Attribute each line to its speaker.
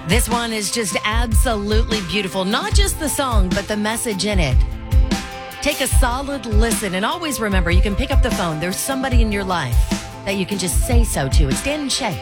Speaker 1: This one is just absolutely beautiful. Not just the song, but the message in it. Take a solid listen and always remember you can pick up the phone. There's somebody in your life that you can just say so to. It's Dan and Shay.